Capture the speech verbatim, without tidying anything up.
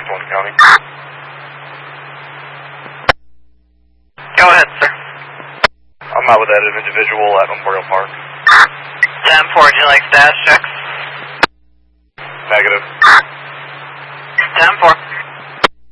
Swan County. Go ahead, sir. I'm out with that individual at Memorial Park. ten four, would you like status checks? Negative. ten four.